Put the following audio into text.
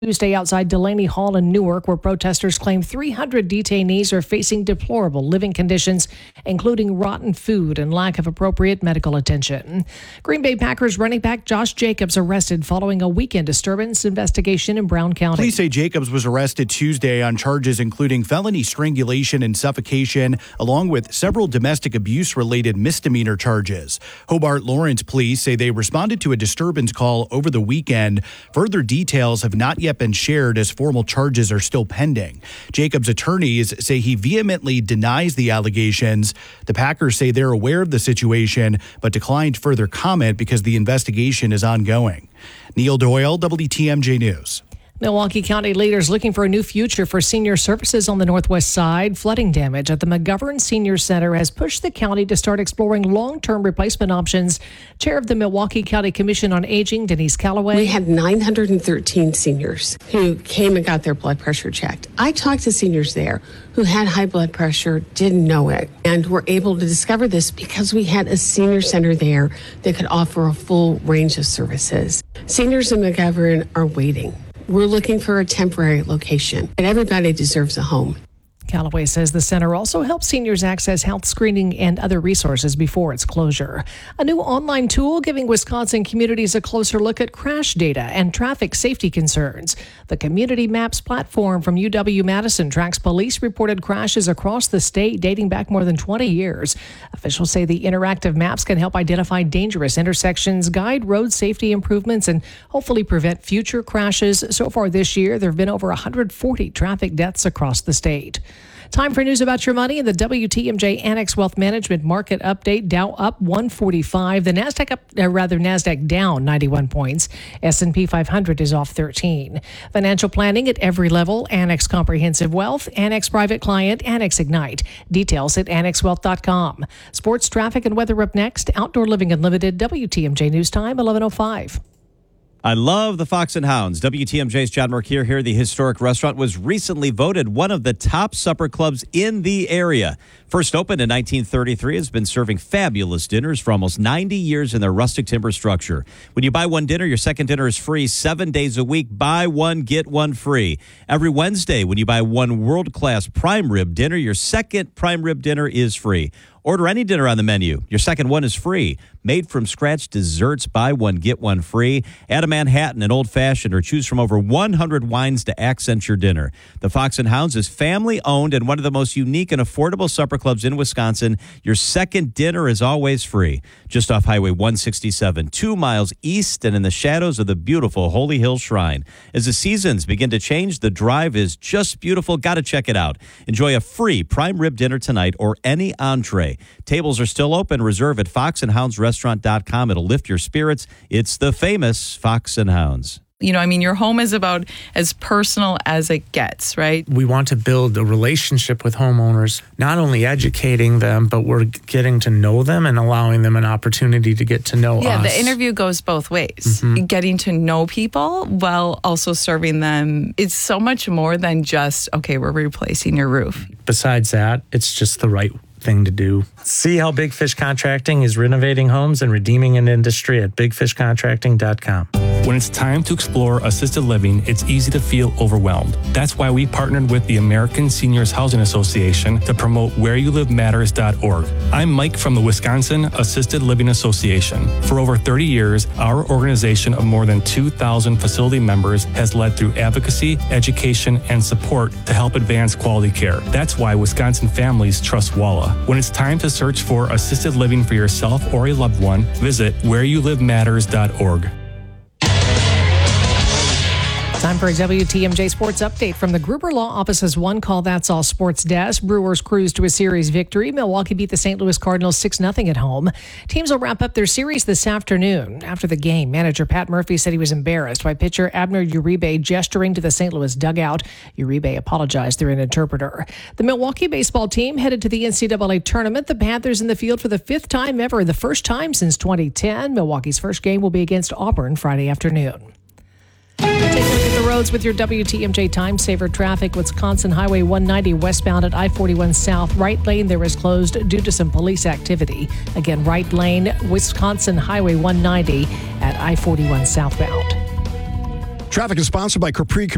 Tuesday outside Delaney Hall in Newark, where protesters claim 300 detainees are facing deplorable living conditions, including rotten food and lack of appropriate medical attention. Green Bay Packers running back Josh Jacobs arrested following a weekend disturbance investigation in Brown County. Police say Jacobs was arrested Tuesday on charges including felony strangulation and suffocation, along with several domestic abuse-related misdemeanor charges. Hobart Lawrence police say they responded to a disturbance call over the weekend. Further details have not yet been shared as formal charges are still pending. Jacobs' attorneys say he vehemently denies the allegations. The Packers say they're aware of the situation, but declined further comment because the investigation is ongoing. Neil Doyle, WTMJ News. Milwaukee County leaders looking for a new future for senior services on the northwest side. Flooding damage at the McGovern Senior Center has pushed the county to start exploring long-term replacement options. Chair of the Milwaukee County Commission on Aging, Denise Callaway. We had 913 seniors who came and got their blood pressure checked. I talked to seniors there who had high blood pressure, didn't know it, and were able to discover this because we had a senior center there that could offer a full range of services. Seniors in McGovern are waiting. We're looking for a temporary location, and everybody deserves a home. Callaway says the center also helps seniors access health screening and other resources before its closure. A new online tool giving Wisconsin communities a closer look at crash data and traffic safety concerns. The Community Maps platform from UW-Madison tracks police-reported crashes across the state dating back more than 20 years. Officials say the interactive maps can help identify dangerous intersections, guide road safety improvements, and hopefully prevent future crashes. So far this year, there have been over 140 traffic deaths across the state. Time for news about your money in the WTMJ Annex Wealth Management Market Update. Dow up 145. The Nasdaq down 91 points. S&P 500 is off 13. Financial planning at every level. Annex Comprehensive Wealth, Annex Private Client, Annex Ignite. Details at annexwealth.com. Sports, traffic, and weather up next. Outdoor Living Unlimited. WTMJ News Time 11:05. I love the Fox and Hounds. WTMJ's John Mercure here. The historic restaurant was recently voted one of the top supper clubs in the area. First opened in 1933, has been serving fabulous dinners for almost 90 years in their rustic timber structure. When you buy one dinner, your second dinner is free 7 days a week. Buy one, get one free. Every Wednesday, when you buy one world-class prime rib dinner, your second prime rib dinner is free. Order any dinner on the menu. Your second one is free. Made from scratch desserts, buy one, get one free. Add a Manhattan, an old-fashioned, or choose from over 100 wines to accent your dinner. The Fox and Hounds is family-owned and one of the most unique and affordable supper clubs in Wisconsin. Your second dinner is always free. Just off Highway 167, 2 miles east and in the shadows of the beautiful Holy Hill Shrine. As the seasons begin to change, the drive is just beautiful. Got to check it out. Enjoy a free prime rib dinner tonight or any entree. Tables are still open. Reserve at foxandhoundsrestaurant.com. It'll lift your spirits. It's the famous Fox and Hounds. You know, I mean, your home is about as personal as it gets, right? We want to build a relationship with homeowners, not only educating them, but we're getting to know them and allowing them an opportunity to get to know us. Yeah, the interview goes both ways. Getting to know people while also serving them. It's so much more than just, okay, we're replacing your roof. Besides that, it's just the right thing to do. See how Big Fish Contracting is renovating homes and redeeming an industry at bigfishcontracting.com. When it's time to explore assisted living, it's easy to feel overwhelmed. That's why we partnered with the American Seniors Housing Association to promote whereyouLiveMatters.org. I'm Mike from the Wisconsin Assisted Living Association. For over 30 years, our organization of more than 2,000 facility members has led through advocacy, education, and support to help advance quality care. That's why Wisconsin families trust WALA. When it's time to search for assisted living for yourself or a loved one, visit whereyouLiveMatters.org. Time for a WTMJ Sports Update from the Gruber Law Office's One Call That's All Sports Desk. Brewers cruised to a series victory. Milwaukee beat the St. Louis Cardinals 6-0 at home. Teams will wrap up their series this afternoon. After the game, manager Pat Murphy said he was embarrassed by pitcher Abner Uribe gesturing to the St. Louis dugout. Uribe apologized through an interpreter. The Milwaukee baseball team headed to the NCAA tournament. The Panthers in the field for the 5th time ever, the first time since 2010. Milwaukee's first game will be against Auburn Friday afternoon. Take a look at the roads with your WTMJ Time Saver traffic. Wisconsin Highway 190 westbound at I-41 South. Right lane there is closed due to some police activity. Again, right lane, Wisconsin Highway 190 at I-41 southbound. Traffic is sponsored by Capri